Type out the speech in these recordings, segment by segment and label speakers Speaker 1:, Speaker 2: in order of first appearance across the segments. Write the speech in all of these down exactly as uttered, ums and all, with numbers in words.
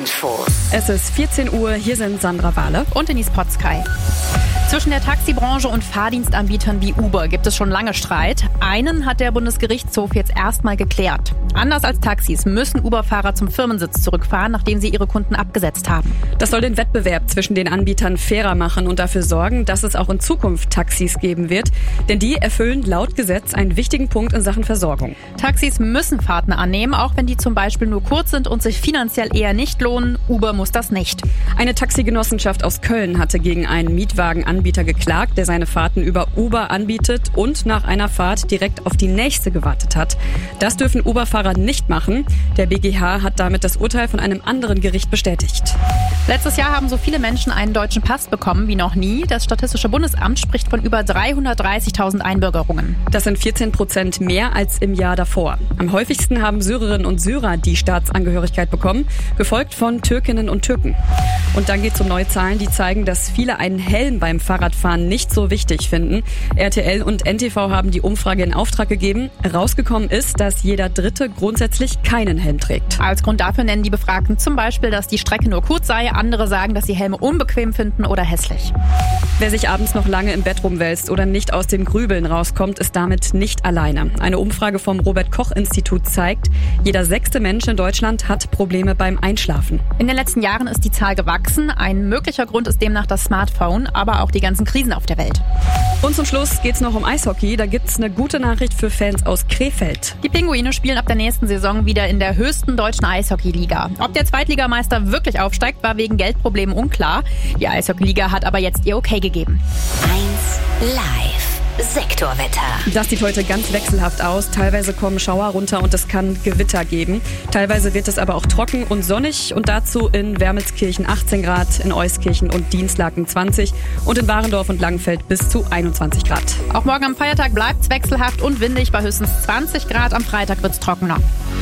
Speaker 1: Infos.
Speaker 2: Es ist vierzehn Uhr, hier sind Sandra Wahle
Speaker 3: und Denise Potzkei. Zwischen der Taxibranche und Fahrdienstanbietern wie Uber gibt es schon lange Streit. Einen hat der Bundesgerichtshof jetzt erstmal geklärt. Anders als Taxis müssen Uber-Fahrer zum Firmensitz zurückfahren, nachdem sie ihre Kunden abgesetzt haben.
Speaker 2: Das soll den Wettbewerb zwischen den Anbietern fairer machen und dafür sorgen, dass es auch in Zukunft Taxis geben wird. Denn die erfüllen laut Gesetz einen wichtigen Punkt in Sachen Versorgung.
Speaker 3: Taxis müssen Fahrten annehmen, auch wenn die zum Beispiel nur kurz sind und sich finanziell eher nicht lohnen. Uber muss das nicht.
Speaker 2: Eine Taxigenossenschaft aus Köln hatte gegen einen Mietwagenanbieter geklagt, der seine Fahrten über Uber anbietet und nach einer Fahrt direkt auf die nächste gewartet hat. Das dürfen Uber-Fahrer nicht machen. Der B G H hat damit das Urteil von einem anderen Gericht bestätigt.
Speaker 3: Letztes Jahr haben so viele Menschen einen deutschen Pass bekommen wie noch nie. Das Statistische Bundesamt spricht von über dreihundertdreißigtausend Einbürgerungen.
Speaker 2: Das sind vierzehn Prozent mehr als im Jahr davor. Am häufigsten haben Syrerinnen und Syrer die Staatsangehörigkeit bekommen, gefolgt von Türkinnen und Türken. Und dann geht es um neue Zahlen, die zeigen, dass viele einen Helm beim Fahrradfahren nicht so wichtig finden. R T L und N T V haben die Umfrage in Auftrag gegeben. Rausgekommen ist, dass jeder Dritte grundsätzlich keinen Helm trägt.
Speaker 3: Als Grund dafür nennen die Befragten zum Beispiel, dass die Strecke nur kurz sei. Andere sagen, dass sie Helme unbequem finden oder hässlich.
Speaker 2: Wer sich abends noch lange im Bett rumwälzt oder nicht aus dem Grübeln rauskommt, ist damit nicht alleine. Eine Umfrage vom Robert-Koch-Institut zeigt, jeder sechste Mensch in Deutschland hat Probleme beim Einschlafen.
Speaker 3: In den letzten Jahren ist die Zahl gewachsen. Ein möglicher Grund ist demnach das Smartphone, aber auch die ganzen Krisen auf der Welt.
Speaker 2: Und zum Schluss geht's noch um Eishockey. Da gibt's eine gute Nachricht für Fans aus Krefeld.
Speaker 3: Die Pinguine spielen ab der nächsten Saison wieder in der höchsten deutschen Eishockeyliga. Ob der Zweitligameister wirklich aufsteigt, war wegen Geldproblemen unklar. Die Eishockeyliga hat aber jetzt ihr Okay gegeben.
Speaker 1: eins live. Sektorwetter.
Speaker 2: Das sieht heute ganz wechselhaft aus. Teilweise kommen Schauer runter und es kann Gewitter geben. Teilweise wird es aber auch trocken und sonnig und dazu in Wermelskirchen achtzehn Grad, in Euskirchen und Dienstlaken zwanzig und in Warendorf und Langenfeld bis zu einundzwanzig Grad.
Speaker 3: Auch morgen am Feiertag bleibt es wechselhaft und windig bei höchstens zwanzig Grad. Am Freitag wird es trockener.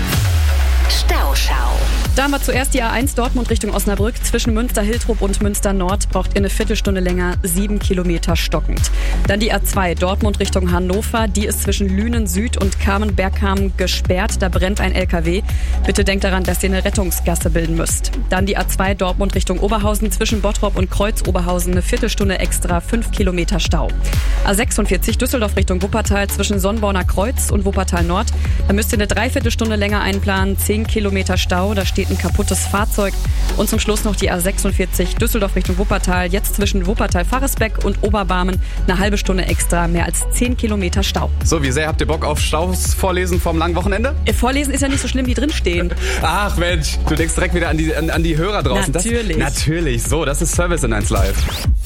Speaker 1: Stauschau.
Speaker 2: Da haben wir zuerst die A eins Dortmund Richtung Osnabrück. Zwischen Münster-Hiltrop und Münster-Nord braucht ihr eine Viertelstunde länger, sieben Kilometer stockend. Dann die A zwei Dortmund Richtung Hannover. Die ist zwischen Lünen Süd und Kamen-Bergkamen gesperrt. Da brennt ein L K W. Bitte denkt daran, dass ihr eine Rettungsgasse bilden müsst. Dann die A zwei Dortmund Richtung Oberhausen. Zwischen Bottrop und Kreuz-Oberhausen eine Viertelstunde extra, fünf Kilometer Stau. A sechsundvierzig Düsseldorf Richtung Wuppertal. Zwischen Sonnborner Kreuz und Wuppertal Nord. Da müsst ihr eine Dreiviertelstunde länger einplanen, zehn Kilometer Stau. Da steht ein kaputtes Fahrzeug. Und zum Schluss noch die A sechsundvierzig Düsseldorf Richtung Wuppertal. Jetzt zwischen Wuppertal-Faresbeck und Oberbarmen eine halbe Stunde extra, mehr als zehn Kilometer Stau.
Speaker 4: So, wie sehr habt ihr Bock auf Staus vorlesen vom langen Wochenende?
Speaker 2: Vorlesen ist ja nicht so schlimm wie drinstehen.
Speaker 4: Ach Mensch, du denkst direkt wieder an die, an, an die Hörer draußen.
Speaker 2: Natürlich.
Speaker 4: Das, natürlich, so, das ist Service in eins Live.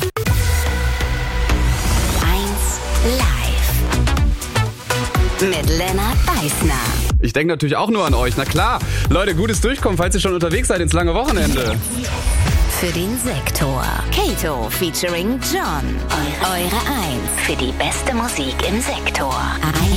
Speaker 1: eins live. Mit Lennart Beißner.
Speaker 4: Ich denke natürlich auch nur an euch. Na klar. Leute, gutes Durchkommen, falls ihr schon unterwegs seid ins lange Wochenende.
Speaker 1: Für den Sektor. Kato featuring John. Eure eins. Für die beste Musik im Sektor. eins